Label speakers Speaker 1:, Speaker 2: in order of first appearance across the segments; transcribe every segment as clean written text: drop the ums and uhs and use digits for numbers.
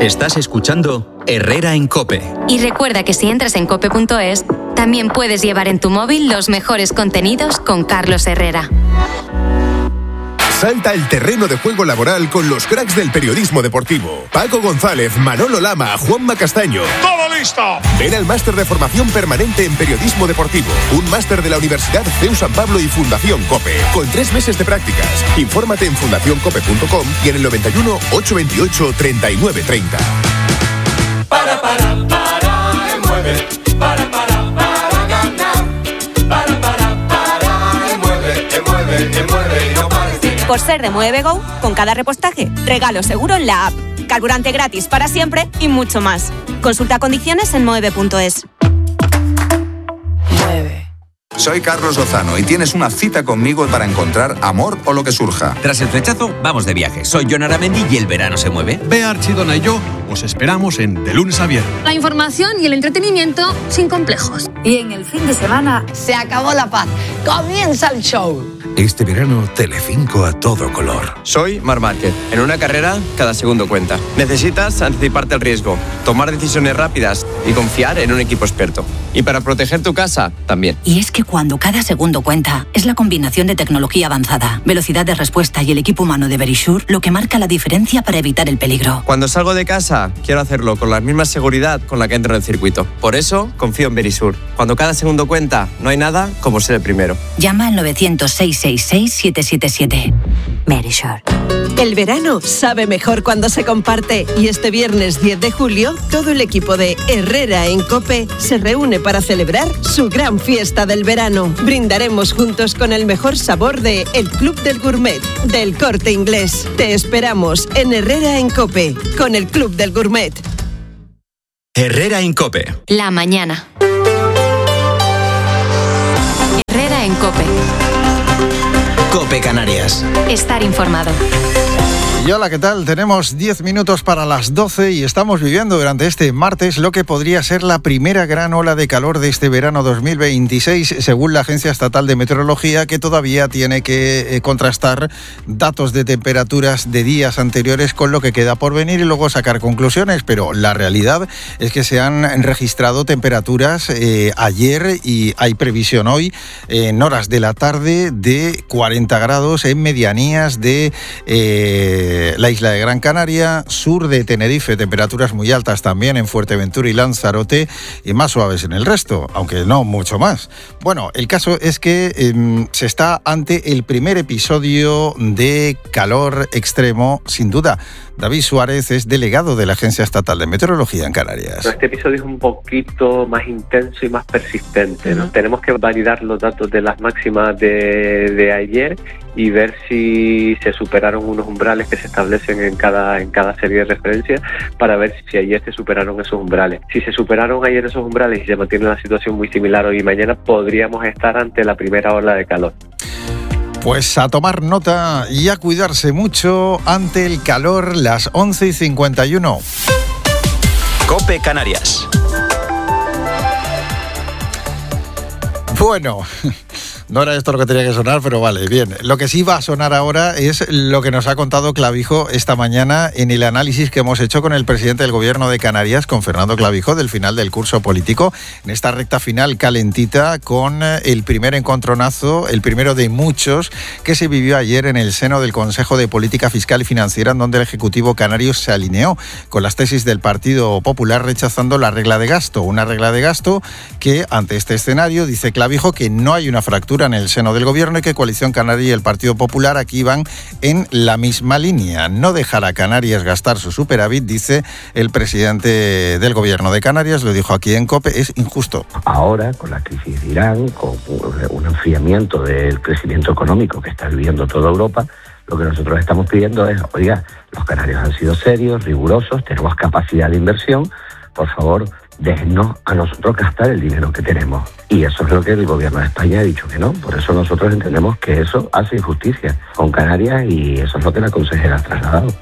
Speaker 1: Estás escuchando Herrera en COPE.
Speaker 2: Y recuerda que si entras en cope.es, también puedes llevar en tu móvil los mejores contenidos con Carlos Herrera.
Speaker 3: Salta al terreno de juego laboral con los cracks del periodismo deportivo. Paco González, Manolo Lama, Juanma Castaño.
Speaker 4: ¡Todo listo!
Speaker 3: Ven al máster de formación permanente en periodismo deportivo. Un máster de la Universidad CEU San Pablo y Fundación COPE. Con 3 meses de prácticas. Infórmate en fundacioncope.com y en el 91 828 3930.
Speaker 5: Mueve. Mueve y no pares.
Speaker 6: Por ser de Mueve Go, con cada repostaje, regalo seguro en la app, carburante gratis para siempre y mucho más. Consulta condiciones en moeve.es.
Speaker 7: Soy Carlos Lozano y tienes una cita conmigo para encontrar amor o lo que surja.
Speaker 8: Tras el flechazo, vamos de viaje. Soy Jon Aramendi y el verano se mueve.
Speaker 9: Bea Archidona y yo os esperamos en De Lunes a Viernes.
Speaker 10: La información y el entretenimiento sin complejos.
Speaker 11: Y en el fin de semana se acabó la paz. Comienza el show.
Speaker 12: Este verano, Telecinco a todo color.
Speaker 13: Soy Marc Márquez. En una carrera, cada segundo cuenta. Necesitas anticiparte al riesgo, tomar decisiones rápidas y confiar en un equipo experto. Y para proteger tu casa, también.
Speaker 14: Y es que cuando cada segundo cuenta, es la combinación de tecnología avanzada, velocidad de respuesta y el equipo humano de Verisure lo que marca la diferencia para evitar el peligro.
Speaker 13: Cuando salgo de casa, quiero hacerlo con la misma seguridad con la que entro en el circuito. Por eso, confío en Verisure. Cuando cada segundo cuenta, no hay nada como ser el primero.
Speaker 14: Llama al 900-666-777. Verisure.
Speaker 15: El verano sabe mejor cuando se comparte y este viernes 10 de julio todo el equipo de Herrera en COPE se reúne para celebrar su gran fiesta del verano. Brindaremos juntos con el mejor sabor de El Club del Gourmet, del Corte Inglés. Te esperamos en Herrera en COPE, con el Club del Gourmet.
Speaker 1: Herrera en COPE.
Speaker 2: La mañana. Herrera en COPE.
Speaker 16: COPE Canarias.
Speaker 2: Estar informado.
Speaker 17: Y hola, ¿qué tal? Tenemos 10 minutos para las 12 y estamos viviendo durante este martes lo que podría ser la primera gran ola de calor de este verano 2026, según la Agencia Estatal de Meteorología, que todavía tiene que contrastar datos de temperaturas de días anteriores con lo que queda por venir y luego sacar conclusiones. Pero la realidad es que se han registrado temperaturas ayer y hay previsión hoy en horas de la tarde de 40 grados en medianías de la isla de Gran Canaria, sur de Tenerife, temperaturas muy altas también en Fuerteventura y Lanzarote y más suaves en el resto, aunque no mucho más. Bueno, el caso es que se está ante el primer episodio de calor extremo, sin duda. David Suárez es delegado de la Agencia Estatal de Meteorología en Canarias.
Speaker 18: Este episodio es un poquito más intenso y más persistente, ¿no? Tenemos que validar los datos de las máximas de ayer y ver si se superaron unos umbrales que se establecen en cada serie de referencia para ver si ayer se superaron esos umbrales. Si se superaron ayer esos umbrales y se mantiene una situación muy similar hoy y mañana, podríamos estar ante la primera ola de calor.
Speaker 17: Pues a tomar nota y a cuidarse mucho ante el calor, las 11:51.
Speaker 1: COPE Canarias.
Speaker 17: Bueno, no era esto lo que tenía que sonar, pero vale, bien. Lo que sí va a sonar ahora es lo que nos ha contado Clavijo esta mañana en el análisis que hemos hecho con el presidente del Gobierno de Canarias, con Fernando Clavijo, del final del curso político, en esta recta final calentita con el primer encontronazo, el primero de muchos, que se vivió ayer en el seno del Consejo de Política Fiscal y Financiera, en donde el Ejecutivo canario se alineó con las tesis del Partido Popular rechazando la regla de gasto, una regla de gasto que ante este escenario dice Clavijo que no hay una fractura en el seno del gobierno y que Coalición Canaria y el Partido Popular aquí van en la misma línea. No dejar a Canarias gastar su superávit, dice el presidente del gobierno de Canarias, lo dijo aquí en COPE, es injusto.
Speaker 19: Ahora, con la crisis de Irán, con un enfriamiento del crecimiento económico que está viviendo toda Europa, lo que nosotros estamos pidiendo es, oiga, los canarios han sido serios, rigurosos, tenemos capacidad de inversión, por favor, déjennos a nosotros gastar el dinero que tenemos. Y eso es lo que el gobierno de España ha dicho que no. Por eso nosotros entendemos que eso hace injusticia con Canarias y eso es lo que la consejera ha trasladado.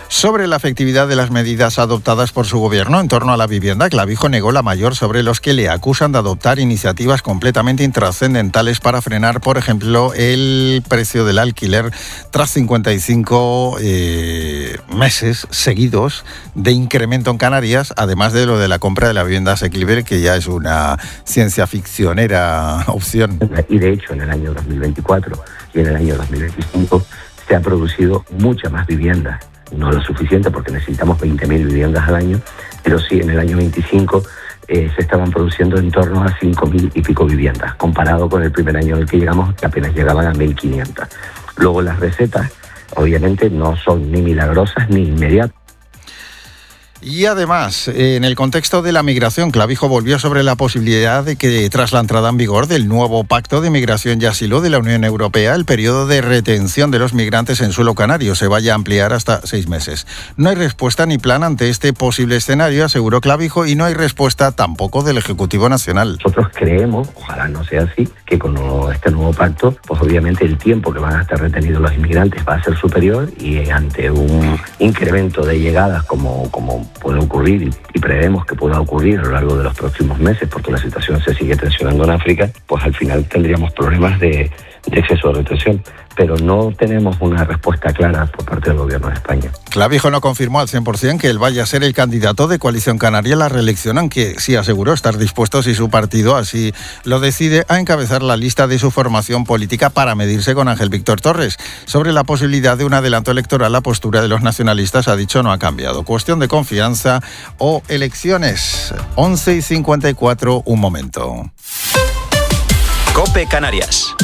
Speaker 17: Sobre la efectividad de las medidas adoptadas por su gobierno en torno a la vivienda, Clavijo negó la mayor sobre los que le acusan de adoptar iniciativas completamente intrascendentales para frenar, por ejemplo, el precio del alquiler tras 55 meses seguidos de incremento en Canarias, además de lo de la compra de la vivienda asequible, que ya es una ciencia ficcionera opción.
Speaker 19: Y de hecho, en el año 2024 y en el año 2025 se ha producido mucha más vivienda. No lo suficiente porque necesitamos 20.000 viviendas al año, pero sí en el año 25 se estaban produciendo en torno a 5.000 y pico viviendas, comparado con el primer año en el que llegamos, que apenas llegaban a 1.500. Luego las recetas, obviamente, no son ni milagrosas ni inmediatas.
Speaker 17: Y además, en el contexto de la migración, Clavijo volvió sobre la posibilidad de que tras la entrada en vigor del nuevo Pacto de Migración y Asilo de la Unión Europea, el periodo de retención de los migrantes en suelo canario se vaya a ampliar hasta 6 meses. No hay respuesta ni plan ante este posible escenario, aseguró Clavijo, y no hay respuesta tampoco del Ejecutivo Nacional.
Speaker 19: Nosotros creemos, ojalá no sea así, que con este nuevo pacto, pues obviamente el tiempo que van a estar retenidos los inmigrantes va a ser superior, y ante un incremento de llegadas como puede ocurrir y prevemos que pueda ocurrir a lo largo de los próximos meses, porque la situación se sigue tensionando en África, pues al final tendríamos problemas de exceso de retención. Pero no tenemos una respuesta clara por parte del Gobierno de España.
Speaker 17: Clavijo no confirmó al 100% que él vaya a ser el candidato de Coalición Canaria a la reelección, aunque sí aseguró estar dispuesto, si su partido así lo decide, a encabezar la lista de su formación política para medirse con Ángel Víctor Torres. Sobre la posibilidad de un adelanto electoral, la postura de los nacionalistas, ha dicho, no ha cambiado. Cuestión de confianza o elecciones. 11:54, un momento.
Speaker 1: COPE Canarias.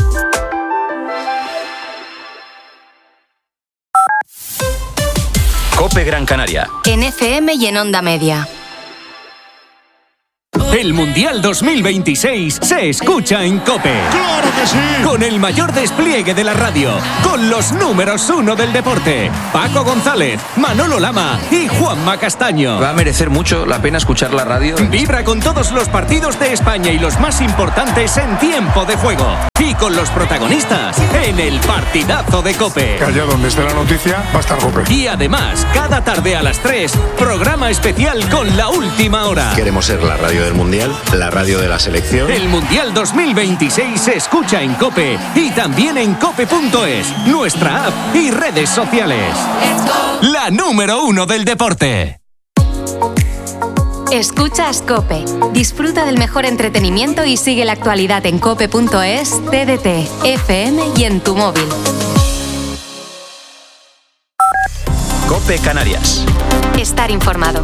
Speaker 1: COPE Gran Canaria.
Speaker 2: En FM y en Onda Media.
Speaker 4: El Mundial 2026 se escucha en COPE.
Speaker 9: ¡Claro que sí!
Speaker 4: Con el mayor despliegue de la radio, con los números 1 del deporte, Paco González, Manolo Lama y Juanma Castaño.
Speaker 8: Va a merecer mucho la pena escuchar la radio.
Speaker 4: Vibra con todos los partidos de España y los más importantes en tiempo de juego. Y con los protagonistas en el partidazo de COPE.
Speaker 9: Que allá donde esté la noticia va a estar COPE.
Speaker 4: Y además, cada tarde a las 3, programa especial con La Última Hora.
Speaker 20: Queremos ser la radio del Mundial, la radio de la selección.
Speaker 4: El Mundial 2026 se escucha en COPE y también en cope.es, nuestra app y redes sociales. La número 1 del deporte.
Speaker 2: Escuchas COPE. Disfruta del mejor entretenimiento y sigue la actualidad en cope.es, TDT, FM y en tu móvil.
Speaker 1: COPE Canarias.
Speaker 2: Estar informado.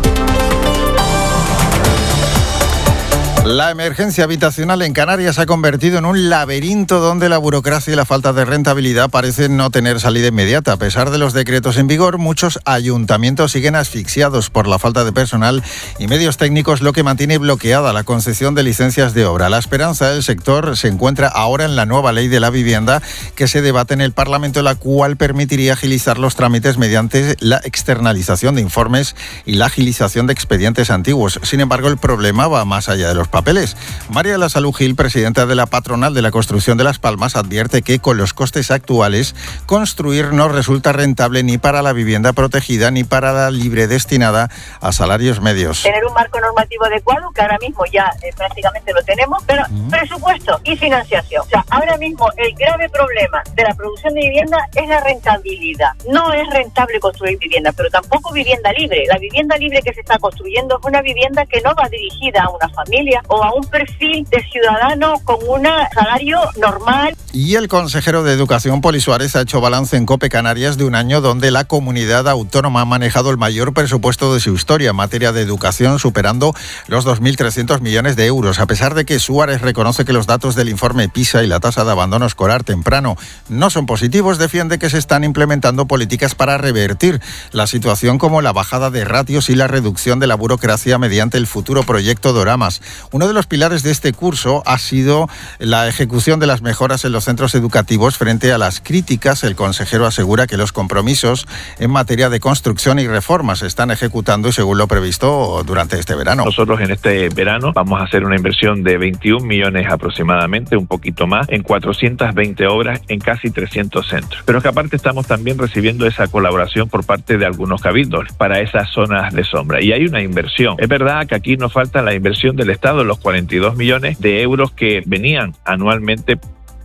Speaker 17: La emergencia habitacional en Canarias se ha convertido en un laberinto donde la burocracia y la falta de rentabilidad parecen no tener salida inmediata. A pesar de los decretos en vigor, muchos ayuntamientos siguen asfixiados por la falta de personal y medios técnicos, lo que mantiene bloqueada la concesión de licencias de obra. La esperanza del sector se encuentra ahora en la nueva ley de la vivienda que se debate en el Parlamento, la cual permitiría agilizar los trámites mediante la externalización de informes y la agilización de expedientes antiguos. Sin embargo, el problema va más allá de los papeles. María de la Salud Gil, presidenta de la Patronal de la Construcción de Las Palmas, advierte que con los costes actuales construir no resulta rentable ni para la vivienda protegida ni para la libre destinada a salarios medios.
Speaker 21: Tener un marco normativo adecuado, que ahora mismo ya prácticamente lo tenemos, pero presupuesto y financiación. O sea, ahora mismo el grave problema de la producción de vivienda es la rentabilidad. No es rentable construir vivienda, pero tampoco vivienda libre. La vivienda libre que se está construyendo es una vivienda que no va dirigida a una familia o a un perfil de ciudadano con un salario normal.
Speaker 17: Y el consejero de Educación, Poli Suárez, ha hecho balance en COPE Canarias de un año donde la comunidad autónoma ha manejado el mayor presupuesto de su historia en materia de educación, superando los 2.300 millones de euros. A pesar de que Suárez reconoce que los datos del informe PISA y la tasa de abandono escolar temprano no son positivos, defiende que se están implementando políticas para revertir la situación, como la bajada de ratios y la reducción de la burocracia mediante el futuro proyecto Doramas, Uno de los pilares de este curso ha sido la ejecución de las mejoras en los centros educativos frente a las críticas. El consejero asegura que los compromisos en materia de construcción y reformas se están ejecutando y según lo previsto durante este verano.
Speaker 3: Nosotros en este verano vamos a hacer una inversión de 21 millones aproximadamente, un poquito más, en 420 obras en casi 300 centros. Pero es que aparte estamos también recibiendo esa colaboración por parte de algunos cabildos para esas zonas de sombra. Y hay una inversión. Es verdad que aquí nos falta la inversión del Estado, los 42 millones de euros que venían anualmente.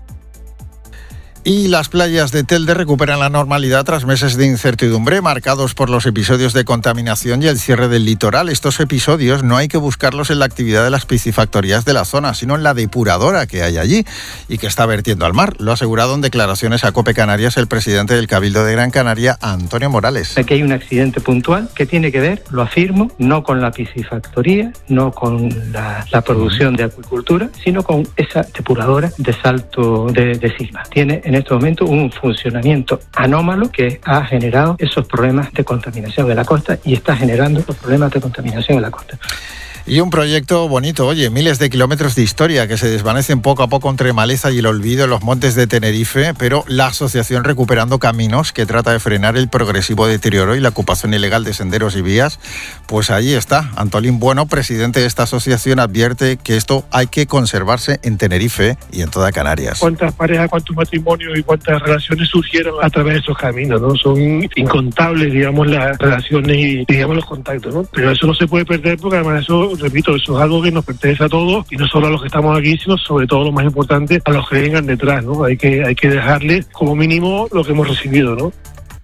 Speaker 17: Y las playas de Telde recuperan la normalidad tras meses de incertidumbre marcados por los episodios de contaminación y el cierre del litoral. Estos episodios no hay que buscarlos en la actividad de las piscifactorías de la zona, sino en la depuradora que hay allí y que está vertiendo al mar. Lo ha asegurado en declaraciones a COPE Canarias el presidente del Cabildo de Gran Canaria, Antonio Morales.
Speaker 22: Aquí hay un accidente puntual que tiene que ver, lo afirmo, no con la piscifactoría, no con la producción de acuicultura, sino con esa depuradora de Salto de Sigma. Tiene en este momento un funcionamiento anómalo que ha generado esos problemas de contaminación en la costa y está generando esos problemas de contaminación en la costa.
Speaker 17: Y un proyecto bonito, oye, miles de kilómetros de historia que se desvanecen poco a poco entre maleza y el olvido en los montes de Tenerife, pero la asociación Recuperando Caminos, que trata de frenar el progresivo deterioro y la ocupación ilegal de senderos y vías, pues ahí está. Antolín Bueno, presidente de esta asociación, advierte que esto hay que conservarse en Tenerife y en toda Canarias.
Speaker 9: ¿Cuántas parejas, cuántos matrimonios y cuántas relaciones surgieron a través de esos caminos, ¿no? Son incontables, digamos, las relaciones y, digamos, los contactos, ¿no? Pero eso no se puede perder porque además eso, repito, eso es algo que nos pertenece a todos y no solo a los que estamos aquí, sino sobre todo lo más importante, a los que vengan detrás, ¿no? Hay que dejarles como mínimo lo que hemos recibido, ¿no?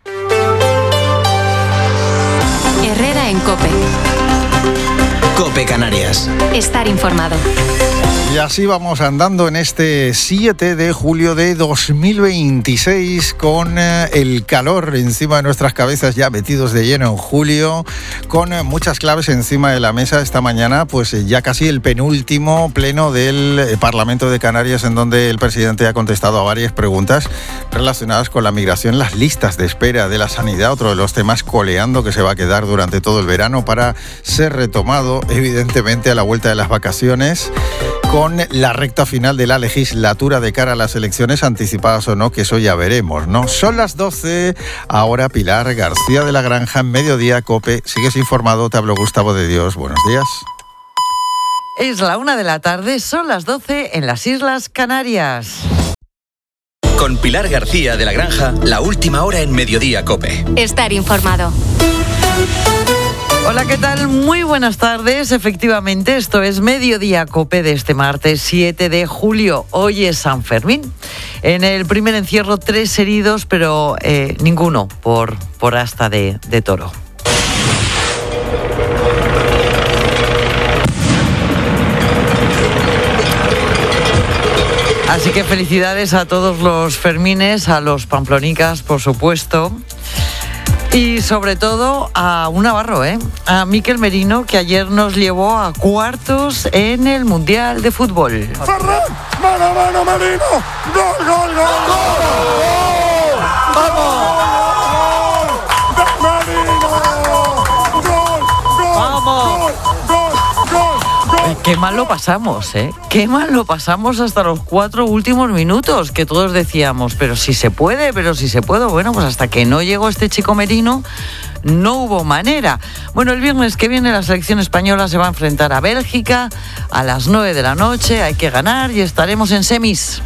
Speaker 2: Herrera en COPE.
Speaker 16: COPE Canarias.
Speaker 2: Estar informado.
Speaker 17: Y así vamos andando en este 7 de julio de 2026 con el calor encima de nuestras cabezas, ya metidos de lleno en julio, con muchas claves encima de la mesa. Esta mañana pues ya casi el penúltimo pleno del Parlamento de Canarias, en donde el presidente ha contestado a varias preguntas relacionadas con la migración, las listas de espera de la sanidad, otro de los temas coleando que se va a quedar durante todo el verano para ser retomado evidentemente a la vuelta de las vacaciones, con la recta final de la legislatura de cara a las elecciones anticipadas o no, que eso ya veremos, ¿no? Son las 12, ahora Pilar García de la Granja en Mediodía COPE. Sigues informado, te hablo Gustavo de Dios. Buenos días.
Speaker 23: Es la 1 de la tarde, son las 12 en las Islas Canarias.
Speaker 1: Con Pilar García de la Granja, la última hora en Mediodía COPE.
Speaker 2: Estar informado.
Speaker 23: Hola, ¿qué tal? Muy buenas tardes. Efectivamente, esto es Mediodía COPE de este martes 7 de julio. Hoy es San Fermín. En el primer encierro 3 heridos, pero ninguno por asta de toro. Así que felicidades a todos los fermines, a los pamplonicas, por supuesto. Y sobre todo a un navarro, a Mikel Merino, que ayer nos llevó a cuartos en el Mundial de Fútbol.
Speaker 5: ¡Ferran! ¡Mano, mano, Merino! ¡Gol, gol, gol! ¡Gol! ¡Vamos!
Speaker 23: ¡Vamos! Qué mal lo pasamos, Qué mal lo pasamos hasta los 4 últimos minutos, que todos decíamos, pero si se puede. Bueno, pues hasta que no llegó este chico Merino, no hubo manera. Bueno, el viernes que viene la selección española se va a enfrentar a Bélgica a las 9 de la noche. Hay que ganar y estaremos en semis.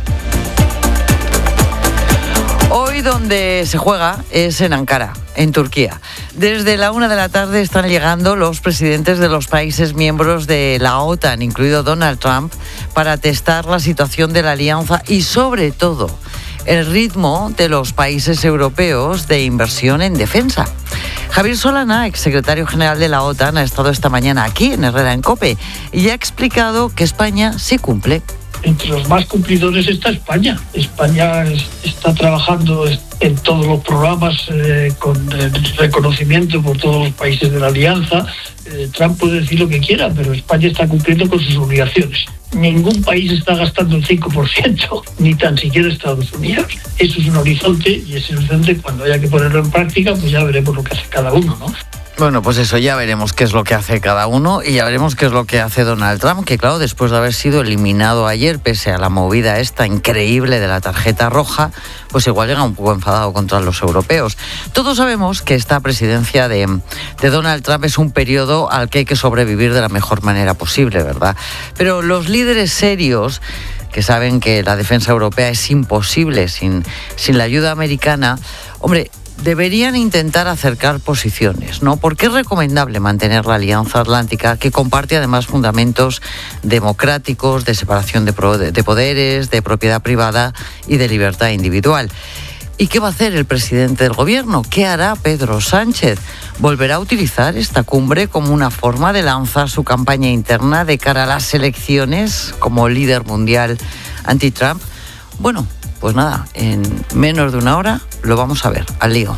Speaker 23: Hoy donde se juega es en Ankara, en Turquía. Desde la 1 de la tarde están llegando los presidentes de los países miembros de la OTAN, incluido Donald Trump, para testar la situación de la alianza y, sobre todo, el ritmo de los países europeos de inversión en defensa. Javier Solana, exsecretario general de la OTAN, ha estado esta mañana aquí en Herrera en COPE y ha explicado que España sí cumple.
Speaker 24: Entre los más cumplidores está España. España está trabajando en todos los programas con reconocimiento por todos los países de la alianza. Trump puede decir lo que quiera, pero España está cumpliendo con sus obligaciones. Ningún país está gastando el 5%, ni tan siquiera Estados Unidos. Eso es un horizonte, y ese horizonte, cuando haya que ponerlo en práctica, pues ya veremos lo que hace cada uno, ¿no?
Speaker 23: Bueno, pues eso, ya veremos qué es lo que hace cada uno y ya veremos qué es lo que hace Donald Trump, que claro, después de haber sido eliminado ayer, pese a la movida esta increíble de la tarjeta roja, pues igual llega un poco enfadado contra los europeos. Todos sabemos que esta presidencia de Donald Trump es un periodo al que hay que sobrevivir de la mejor manera posible, ¿verdad? Pero los líderes serios, que saben que la defensa europea es imposible sin la ayuda americana, hombre, deberían intentar acercar posiciones, ¿no? Porque es recomendable mantener la Alianza Atlántica, que comparte además fundamentos democráticos, de separación de poderes, de propiedad privada y de libertad individual. ¿Y qué va a hacer el presidente del gobierno? ¿Qué hará Pedro Sánchez? ¿Volverá a utilizar esta cumbre como una forma de lanzar su campaña interna de cara a las elecciones como líder mundial anti-Trump? Bueno, pues nada, en menos de una hora lo vamos a ver. Al lío.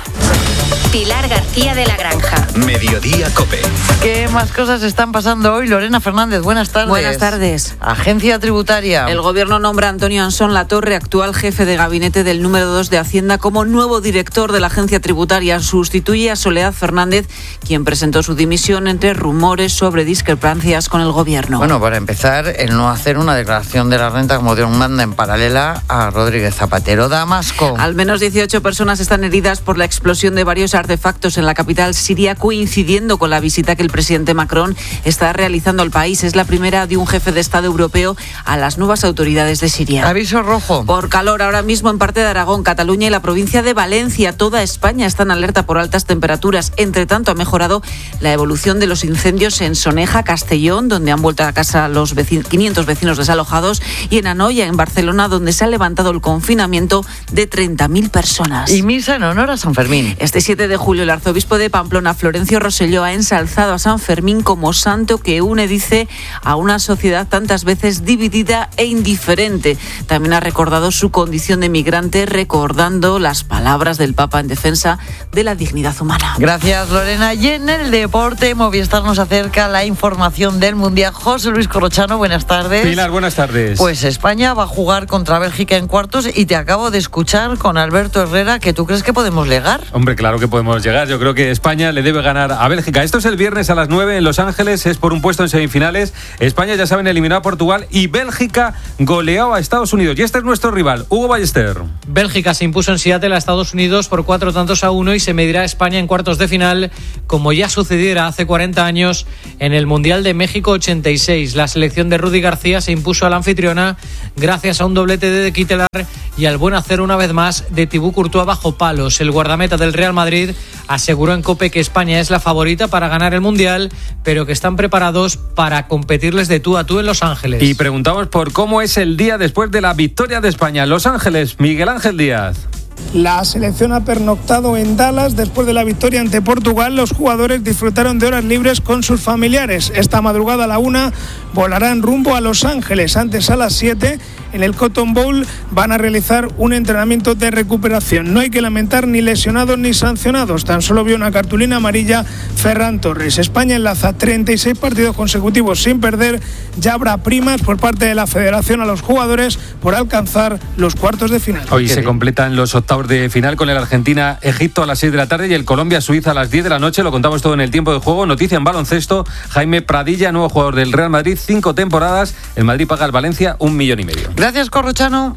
Speaker 2: Pilar García de la Granja.
Speaker 1: Mediodía COPE.
Speaker 23: ¿Qué más cosas están pasando hoy? Lorena Fernández, buenas tardes.
Speaker 6: Buenas tardes.
Speaker 23: Agencia Tributaria.
Speaker 6: El Gobierno nombra a Antonio Ansón Latorre, actual jefe de gabinete del número 2 de Hacienda, como nuevo director de la Agencia Tributaria. Sustituye a Soledad Fernández, quien presentó su dimisión entre rumores sobre discrepancias con el Gobierno.
Speaker 23: Bueno, para empezar, el no hacer una declaración de la renta como Dios manda en paralela a Rodríguez Zapatero. Damasco.
Speaker 6: Al menos 18 personas están heridas por la explosión de varios artefactos en la capital siria, coincidiendo con la visita que el presidente Macron está realizando al país. Es la primera de un jefe de Estado europeo a las nuevas autoridades de Siria.
Speaker 23: Aviso rojo.
Speaker 6: Por calor, ahora mismo en parte de Aragón, Cataluña y la provincia de Valencia. Toda España está en alerta por altas temperaturas. Entre tanto, ha mejorado la evolución de los incendios en Soneja, Castellón, donde han vuelto a casa los 500 vecinos desalojados, y en Anoia, en Barcelona, donde se ha levantado el confinamiento de 30.000 personas.
Speaker 23: Y misa en honor a San Fermín.
Speaker 6: Este 7 de julio, el arzobispo de Pamplona, Florencio Rosselló, ha ensalzado a San Fermín como santo que une, dice, a una sociedad tantas veces dividida e indiferente. También ha recordado su condición de migrante, recordando las palabras del Papa en defensa de la dignidad humana.
Speaker 23: Gracias, Lorena. Y en el deporte, Movistar nos acerca la información del Mundial. José Luis Corrochano, buenas tardes.
Speaker 7: Pilar, buenas tardes.
Speaker 23: Pues España va a jugar contra Bélgica en cuartos y te acabo de escuchar con Alberto Herrera que tú crees que podemos llegar.
Speaker 7: Hombre, claro que podemos llegar. Yo creo que España le debe ganar a Bélgica. Esto es el viernes a las 9 en Los Ángeles, es por un puesto en semifinales. España, ya saben, eliminó a Portugal y Bélgica goleó a Estados Unidos. Y este es nuestro rival, Hugo Ballester.
Speaker 10: Bélgica se impuso en Seattle a Estados Unidos por 4-1 y se medirá a España en cuartos de final, como ya sucediera hace 40 años en el Mundial de México 86. La selección de Rudy García se impuso a la anfitriona gracias a un doblete de Kitteler y al buen hacer una vez más de Thibaut Courtois bajo palos. El guardameta del Real Madrid aseguró en COPE que España es la favorita para ganar el Mundial, pero que están preparados para competirles de tú a tú en Los Ángeles.
Speaker 7: Y preguntamos por cómo es el día después de la victoria de España en Los Ángeles. Miguel Ángel Díaz.
Speaker 11: La selección ha pernoctado en Dallas después de la victoria ante Portugal. Los jugadores disfrutaron de horas libres con sus familiares. Esta madrugada a la 1 volarán rumbo a Los Ángeles. Antes, a las 7, en el Cotton Bowl van a realizar un entrenamiento de recuperación. No hay que lamentar ni lesionados ni sancionados. Tan solo vio una cartulina amarilla Ferran Torres. España enlaza 36 partidos consecutivos sin perder. Ya habrá primas por parte de la Federación a los jugadores por alcanzar los cuartos de final.
Speaker 7: Hoy se completan los octavos de final con el Argentina-Egipto a las 6 de la tarde y el Colombia-Suiza a las 10 de la noche. Lo contamos todo en el tiempo de juego. Noticia en baloncesto: Jaime Pradilla, nuevo jugador del Real Madrid, 5 temporadas. El Madrid paga al Valencia 1,5 millones.
Speaker 23: Gracias, Corrochano.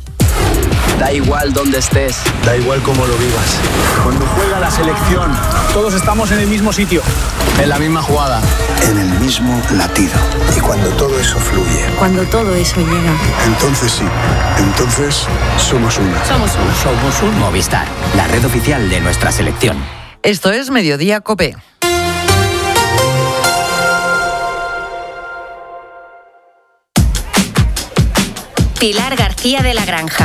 Speaker 25: Da igual dónde estés, da igual cómo lo vivas. Cuando juega la selección, todos estamos en el mismo sitio, en la misma jugada,
Speaker 12: en el mismo latido. Y cuando todo eso fluye,
Speaker 26: cuando todo eso llega,
Speaker 12: entonces sí, entonces somos una.
Speaker 26: Somos un
Speaker 8: Movistar, la red oficial de nuestra selección.
Speaker 23: Esto es Mediodía COPE.
Speaker 2: Pilar García de la Granja.